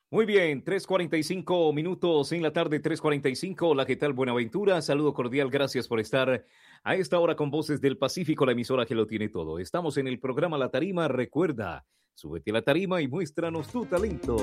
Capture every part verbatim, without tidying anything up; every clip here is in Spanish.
Muy bien, tres cuarenta y cinco minutos en la tarde, tres cuarenta y cinco. Hola, ¿qué tal? Buenaventura. Saludo cordial, gracias por estar a esta hora con Voces del Pacífico, la emisora que lo tiene todo. Estamos en el programa La Tarima. Recuerda, súbete a la tarima y muéstranos tu talento.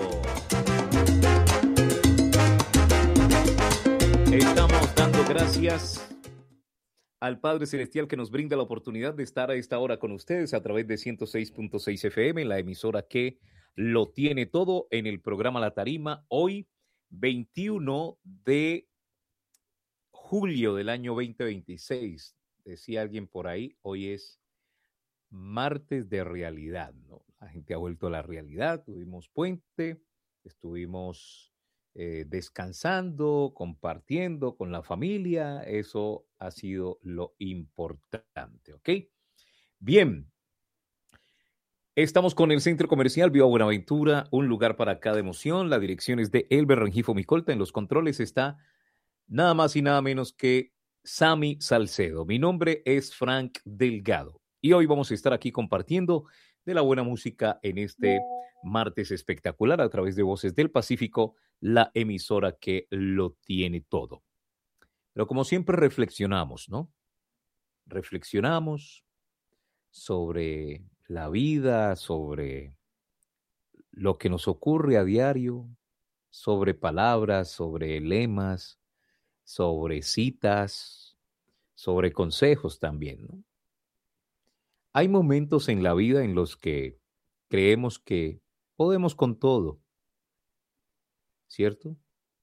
Estamos dando gracias al Padre Celestial que nos brinda la oportunidad de estar a esta hora con ustedes a través de ciento seis punto seis F M, la emisora que lo tiene todo en el programa La Tarima. Hoy, veintiuno de julio del año dos mil veintiséis, decía alguien por ahí, hoy es martes de realidad, ¿no? La gente ha vuelto a la realidad, tuvimos puente, estuvimos eh, descansando, compartiendo con la familia, eso ha sido lo importante, ¿ok? Bien, estamos con el Centro Comercial Viva Buenaventura, un lugar para cada emoción, la dirección es de Elber Rengifo Micolta, en los controles está nada más y nada menos que Sammy Salcedo. Mi nombre es Frank Delgado y hoy vamos a estar aquí compartiendo de la buena música en este martes espectacular a través de Voces del Pacífico, la emisora que lo tiene todo. Pero como siempre reflexionamos, ¿no? Reflexionamos sobre la vida, sobre lo que nos ocurre a diario, sobre palabras, sobre lemas, sobre citas, sobre consejos también, ¿no? Hay momentos en la vida en los que creemos que podemos con todo, ¿cierto?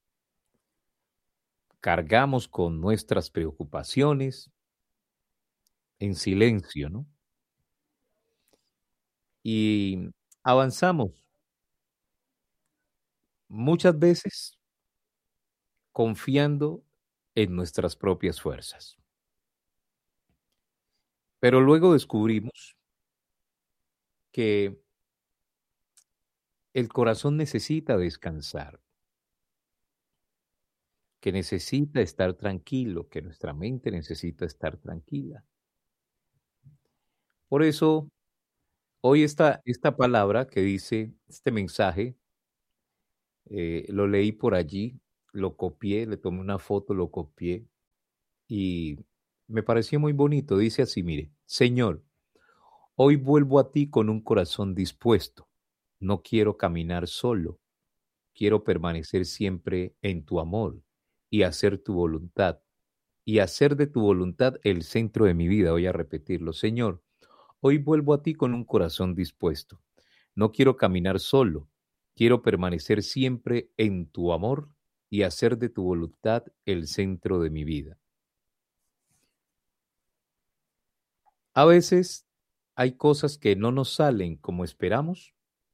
Cargamos con nuestras preocupaciones en silencio, ¿no? Y avanzamos muchas veces confiando en nuestras propias fuerzas. Pero luego descubrimos que el corazón necesita descansar, que necesita estar tranquilo, que nuestra mente necesita estar tranquila. Por eso, hoy esta, esta palabra que dice, este mensaje, eh, lo leí por allí, lo copié, le tomé una foto, lo copié y me pareció muy bonito. Dice así, mire, Señor, hoy vuelvo a ti con un corazón dispuesto. No quiero caminar solo, quiero permanecer siempre en tu amor y hacer tu voluntad y hacer de tu voluntad el centro de mi vida. Voy a repetirlo, Señor. Hoy vuelvo a ti con un corazón dispuesto. No quiero caminar solo, quiero permanecer siempre en tu amor y hacer de tu voluntad el centro de mi vida. A veces hay cosas que no nos salen como esperamos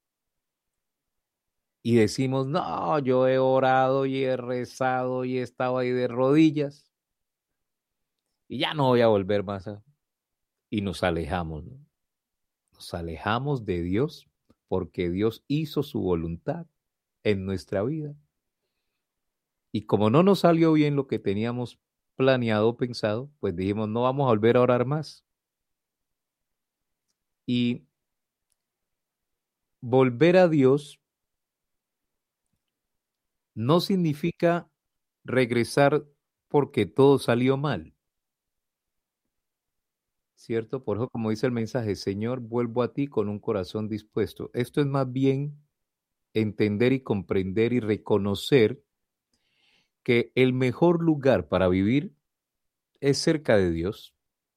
y decimos, no, yo he orado y he rezado y he estado ahí de rodillas y ya no voy a volver más a... Y nos alejamos, ¿no? Nos alejamos de Dios porque Dios hizo su voluntad en nuestra vida. Y como no nos salió bien lo que teníamos planeado, pensado, pues dijimos, no vamos a volver a orar más. Y volver a Dios no significa regresar porque todo salió mal, ¿cierto? Por eso, como dice el mensaje, Señor, vuelvo a ti con un corazón dispuesto. Esto es más bien entender y comprender y reconocer que el mejor lugar para vivir es cerca de Dios.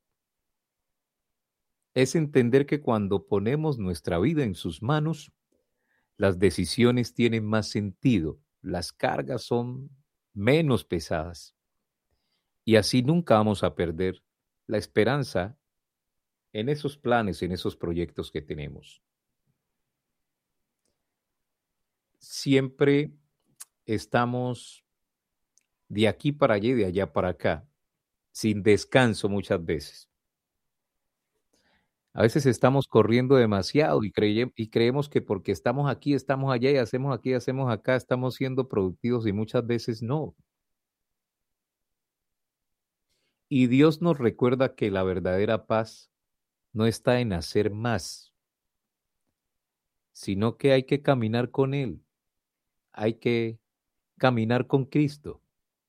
Es entender que cuando ponemos nuestra vida en sus manos, las decisiones tienen más sentido, las cargas son menos pesadas y así nunca vamos a perder la esperanza en esos planes, en esos proyectos que tenemos. Siempre estamos de aquí para allá y de allá para acá, sin descanso muchas veces. A veces estamos corriendo demasiado y, creye- y creemos que porque estamos aquí, estamos allá y hacemos aquí, hacemos acá, estamos siendo productivos y muchas veces no. Y Dios nos recuerda que la verdadera paz no está en hacer más, sino que hay que caminar con Él. hay que caminar con Cristo.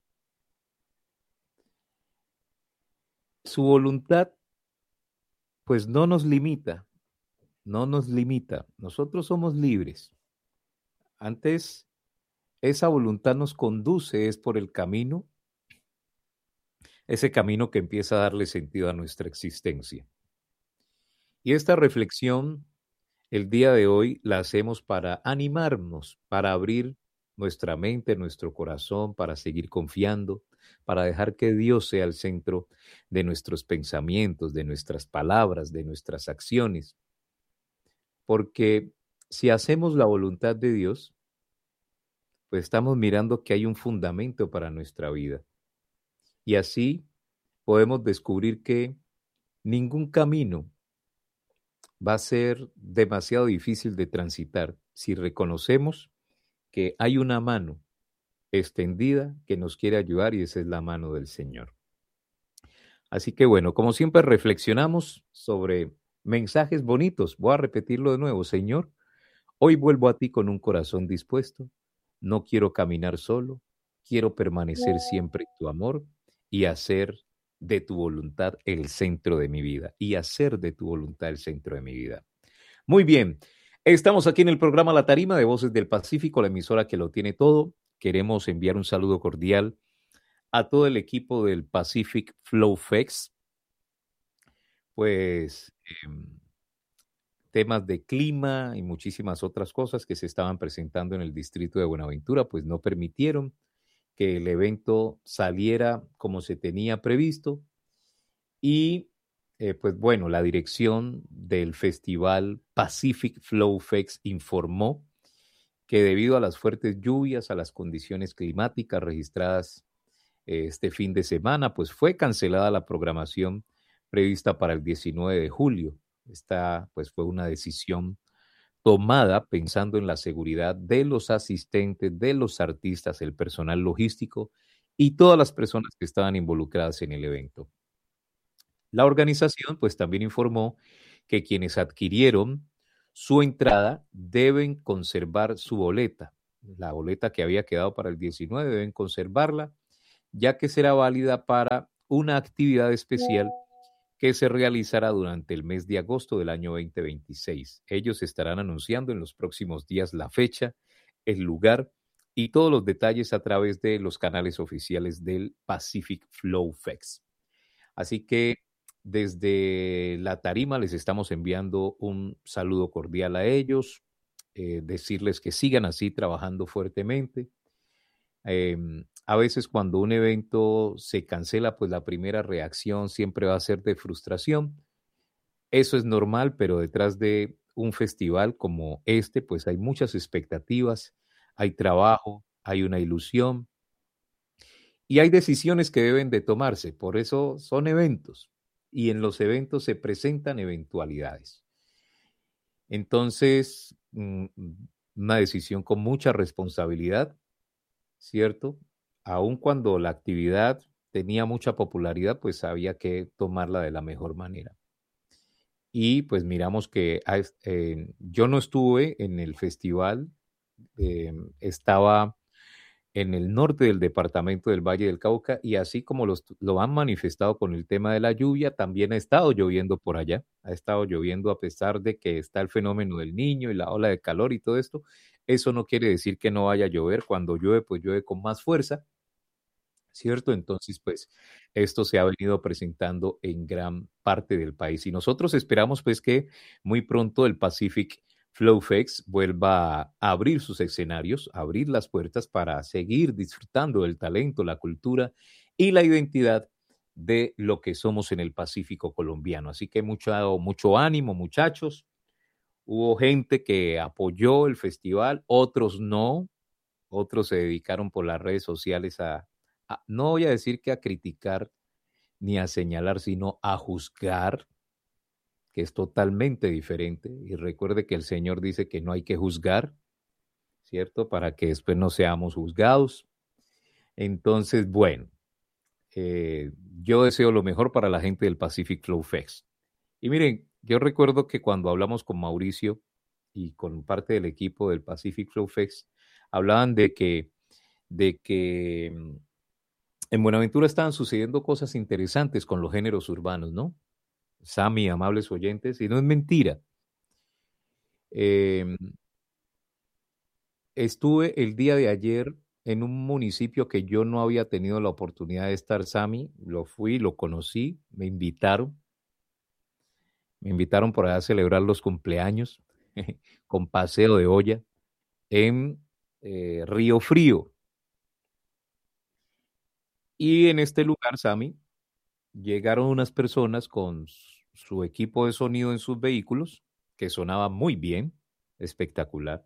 Su voluntad, pues no nos limita, no nos limita. Nosotros somos libres. Antes, esa voluntad nos conduce es por el camino, ese camino que empieza a darle sentido a nuestra existencia. Y esta reflexión, el día de hoy, la hacemos para animarnos, para abrir nuestra mente, nuestro corazón, para seguir confiando, para dejar que Dios sea el centro de nuestros pensamientos, de nuestras palabras, de nuestras acciones. Porque si hacemos la voluntad de Dios, pues estamos mirando que hay un fundamento para nuestra vida. Y así podemos descubrir que ningún camino va a ser demasiado difícil de transitar si reconocemos que hay una mano extendida que nos quiere ayudar y esa es la mano del Señor. Así que bueno, como siempre reflexionamos sobre mensajes bonitos. Voy a repetirlo de nuevo. Señor, hoy vuelvo a ti con un corazón dispuesto. No quiero caminar solo. Quiero permanecer siempre en tu amor y hacer de tu voluntad el centro de mi vida. Y hacer de tu voluntad el centro de mi vida. Muy bien. Estamos aquí en el programa La Tarima de Voces del Pacífico, la emisora que lo tiene todo. Queremos enviar un saludo cordial a todo el equipo del Pacific Flow Fest. Pues eh, temas de clima y muchísimas otras cosas que se estaban presentando en el distrito de Buenaventura, pues no permitieron que el evento saliera como se tenía previsto. Y eh, pues bueno, la dirección del festival Pacific Flow Fest informó que debido a las fuertes lluvias, a las condiciones climáticas registradas eh, este fin de semana, pues fue cancelada la programación prevista para el diecinueve de julio. Esta pues fue una decisión tomada pensando en la seguridad de los asistentes, de los artistas, el personal logístico y todas las personas que estaban involucradas en el evento. La organización pues también informó que quienes adquirieron su entrada deben conservar su boleta. La boleta que había quedado para el diecinueve deben conservarla, ya que será válida para una actividad especial que se realizará durante el mes de agosto del año veinte veintiséis. Ellos estarán anunciando en los próximos días la fecha, el lugar y todos los detalles a través de los canales oficiales del Pacific Flow Fest. Así que desde la tarima les estamos enviando un saludo cordial a ellos, eh, decirles que sigan así trabajando fuertemente. Eh, a veces cuando un evento se cancela, pues la primera reacción siempre va a ser de frustración. Eso es normal, pero detrás de un festival como este, pues hay muchas expectativas, hay trabajo, hay una ilusión y hay decisiones que deben de tomarse. Por eso son eventos y en los eventos se presentan eventualidades. Entonces, mm, una decisión con mucha responsabilidad, ¿cierto? Aun cuando la actividad tenía mucha popularidad, pues había que tomarla de la mejor manera. Y pues miramos que eh, yo no estuve en el festival, eh, estaba en el norte del departamento del Valle del Cauca y así como los, lo han manifestado con el tema de la lluvia, también ha estado lloviendo por allá, ha estado lloviendo a pesar de que está el fenómeno del Niño y la ola de calor y todo esto. Eso no quiere decir que no vaya a llover, cuando llueve pues llueve con más fuerza, ¿cierto? Entonces, pues, esto se ha venido presentando en gran parte del país y nosotros esperamos, pues, que muy pronto el Pacific Flow Fest vuelva a abrir sus escenarios, a abrir las puertas para seguir disfrutando del talento, la cultura y la identidad de lo que somos en el Pacífico colombiano. Así que mucho, mucho ánimo, muchachos. Hubo gente que apoyó el festival, otros no, otros se dedicaron por las redes sociales a, a, no voy a decir que a criticar ni a señalar, sino a juzgar, que es totalmente diferente. Y recuerde que el Señor dice que no hay que juzgar, ¿cierto? Para que después no seamos juzgados. Entonces, bueno, eh, yo deseo lo mejor para la gente del Pacific Flow Fest. Y miren, yo recuerdo que cuando hablamos con Mauricio y con parte del equipo del Pacific Flow Fest, hablaban de que, de que en Buenaventura estaban sucediendo cosas interesantes con los géneros urbanos, ¿no? Sammy, amables oyentes, y no es mentira. Eh, estuve el día de ayer en un municipio que yo no había tenido la oportunidad de estar, Sammy. Lo fui, lo conocí, me invitaron. Me invitaron por allá a celebrar los cumpleaños con paseo de olla en eh, Río Frío. Y en este lugar, Sammy, llegaron unas personas con su equipo de sonido en sus vehículos, que sonaba muy bien, espectacular.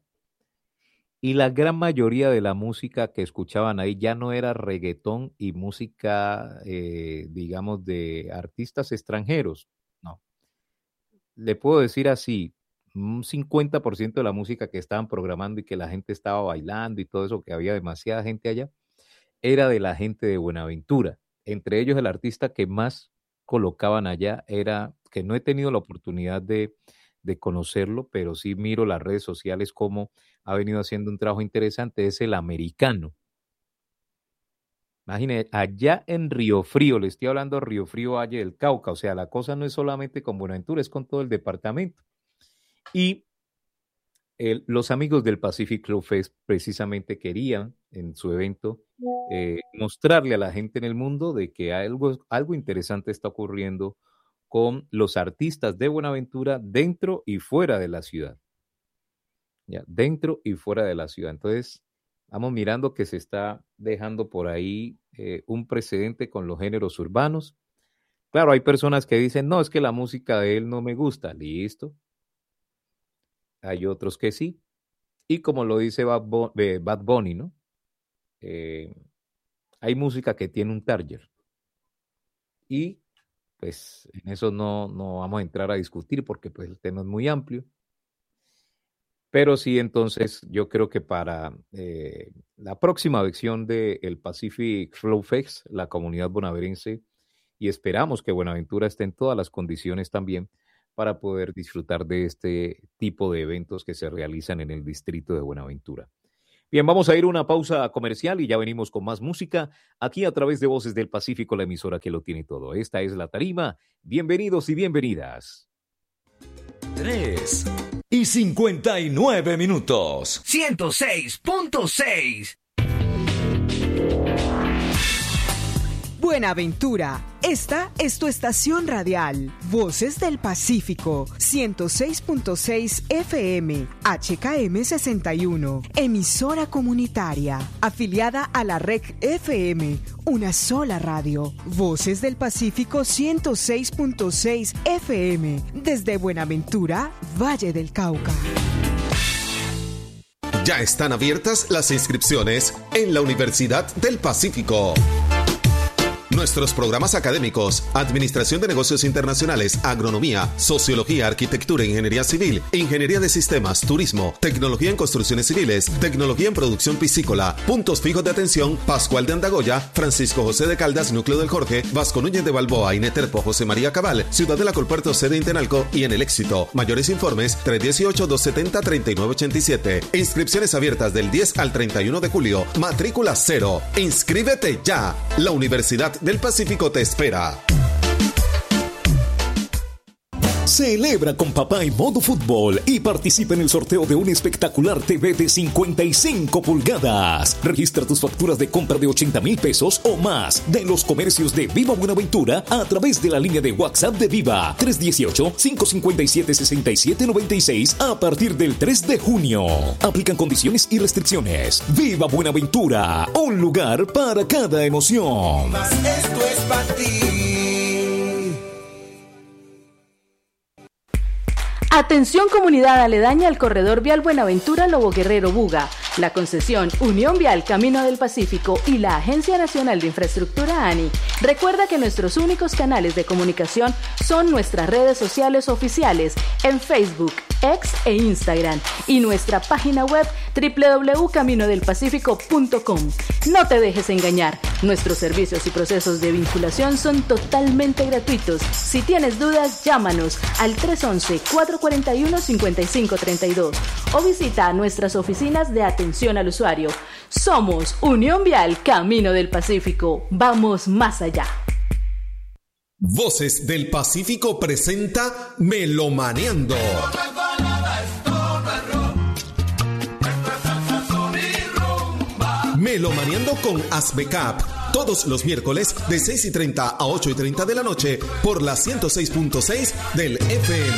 Y la gran mayoría de la música que escuchaban ahí ya no era reggaetón y música, eh, digamos, de artistas extranjeros. No. Le puedo decir así, un cincuenta por ciento de la música que estaban programando y que la gente estaba bailando y todo eso, que había demasiada gente allá, era de la gente de Buenaventura. Entre ellos el artista que más colocaban allá era, que no he tenido la oportunidad de, de conocerlo, pero sí miro las redes sociales como ha venido haciendo un trabajo interesante, es el Americano. Imagínense, allá en Río Frío, le estoy hablando de Río Frío, Valle del Cauca, o sea, la cosa no es solamente con Buenaventura, es con todo el departamento. Y el, los amigos del Pacific Club Fest precisamente querían en su evento eh, mostrarle a la gente en el mundo de que algo, algo interesante está ocurriendo con los artistas de Buenaventura dentro y fuera de la ciudad. Ya, dentro y fuera de la ciudad. Entonces, vamos mirando que se está dejando por ahí eh, un precedente con los géneros urbanos. Claro, hay personas que dicen, no, es que la música de él no me gusta. Listo. Hay otros que sí. Y como lo dice Bad, Bo- eh, Bad Bunny, ¿no? Eh, hay música que tiene un target. Y pues en eso no, no vamos a entrar a discutir porque pues el tema es muy amplio. Pero sí, entonces yo creo que para eh, la próxima versión del Pacific Flow Fest, la comunidad bonaverense, y esperamos que Buenaventura esté en todas las condiciones también para poder disfrutar de este tipo de eventos que se realizan en el distrito de Buenaventura. Bien, vamos a ir a una pausa comercial y ya venimos con más música aquí a través de Voces del Pacífico, la emisora que lo tiene todo. Esta es La Tarima. Bienvenidos y bienvenidas. tres y cincuenta y nueve minutos. ciento seis punto seis. Buenaventura, esta es tu estación radial. Voces del Pacífico, ciento seis punto seis F M, H K M sesenta y uno, emisora comunitaria, afiliada a la R E C F M, una sola radio. Voces del Pacífico ciento seis punto seis F M, desde Buenaventura, Valle del Cauca. Ya están abiertas las inscripciones en la Universidad del Pacífico. Nuestros programas académicos: Administración de Negocios Internacionales, Agronomía, Sociología, Arquitectura, Ingeniería Civil, Ingeniería de Sistemas, Turismo, Tecnología en Construcciones Civiles, Tecnología en Producción Piscícola. Puntos fijos de atención: Pascual de Andagoya, Francisco José de Caldas, Núcleo del Jorge, Vasco Núñez de Balboa, Ineterpo, José María Cabal, Ciudad de la Colpuerto, sede Intenalco y en El Éxito. Mayores informes: tres uno ocho, dos siete cero, tres nueve ocho siete. Inscripciones abiertas del diez al treinta y uno de julio. Matrícula cero. Inscríbete ya. La Universidad del Pacífico te espera. Celebra con papá en modo fútbol y participa en el sorteo de un espectacular T V de cincuenta y cinco pulgadas. Registra tus facturas de compra de ochenta mil pesos o más de los comercios de Viva Buenaventura a través de la línea de WhatsApp de Viva tres uno ocho, cinco cinco siete, seis siete nueve seis a partir del tres de junio. Aplican condiciones y restricciones. Viva Buenaventura, un lugar para cada emoción. Más esto es para ti. Atención comunidad aledaña al corredor vial Buenaventura Lobo Guerrero Buga. La concesión Unión Vial Camino del Pacífico y la Agencia Nacional de Infraestructura ANI recuerda que nuestros únicos canales de comunicación son nuestras redes sociales oficiales en Facebook, X e Instagram y nuestra página web doble u doble u doble u punto camino del pacífico punto com. No te dejes engañar, nuestros servicios y procesos de vinculación son totalmente gratuitos. Si tienes dudas, llámanos al tres uno uno, cuatro cuatro uno, cinco cinco tres dos o visita nuestras oficinas de atención atención al usuario. Somos Unión Vial Camino del Pacífico. Vamos más allá. Voces del Pacífico presenta Melomaneando. Melomaneando con Asbecap. Todos los miércoles de seis y treinta a ocho y treinta de la noche por la ciento seis punto seis del F M.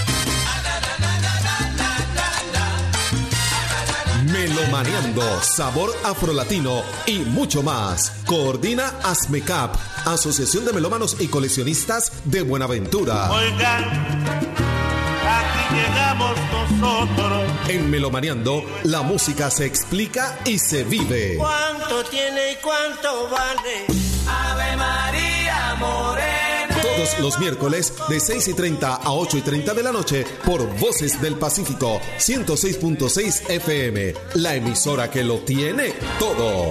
Melomaneando, sabor afrolatino y mucho más. Coordina Asmecap, Asociación de Melómanos y Coleccionistas de Buenaventura. Oigan, aquí llegamos nosotros. En Melomaneando, la música se explica y se vive. ¿Cuánto tiene y cuánto vale? Ave María Morena. Todos los miércoles de seis y treinta a ocho y treinta de la noche por Voces del Pacífico, ciento seis punto seis F M, la emisora que lo tiene todo.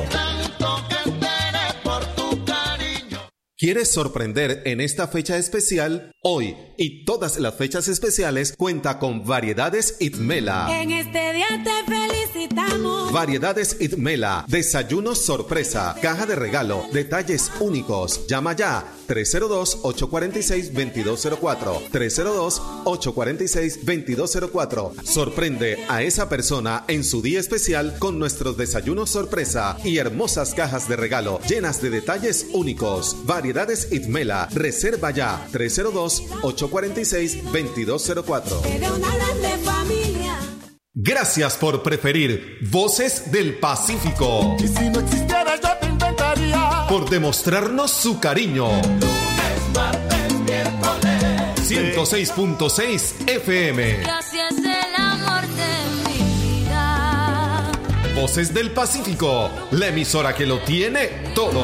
¿Quieres sorprender en esta fecha especial? Hoy y todas las fechas especiales cuenta con Variedades Itmela. En este día te felicitamos. Variedades Itmela, desayunos sorpresa, caja de regalo, detalles únicos. Llama ya tres cero dos, ocho cuatro seis, dos dos cero cuatro, tres cero dos, ocho cuatro seis, dos dos cero cuatro. Sorprende a esa persona en su día especial con nuestros desayunos sorpresa y hermosas cajas de regalo llenas de detalles únicos. Variedades Itmela, reserva ya tres cero dos, ocho cuatro seis, dos dos cero cuatro. De una grande familia. Gracias por preferir Voces del Pacífico. Y si no existiera yo te inventaría. Por demostrarnos su cariño. Lunes, martes, miércoles. ciento seis punto seis F M. Gracias el amor de mi vida. Voces del Pacífico, la emisora que lo tiene todo.